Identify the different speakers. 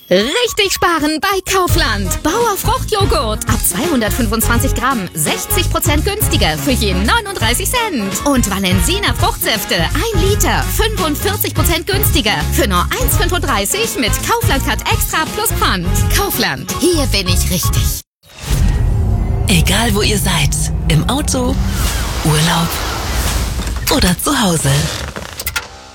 Speaker 1: Richtig sparen bei Kaufland. Bauer Fruchtjoghurt ab 225 Gramm 60% günstiger für je 39 Cent. Und Valensina Fruchtsäfte 1 Liter 45% günstiger für nur 1,35 mit Kaufland-Card Extra plus Pfand. Kaufland, hier bin ich richtig.
Speaker 2: Egal wo ihr seid, im Auto, Urlaub oder zu Hause.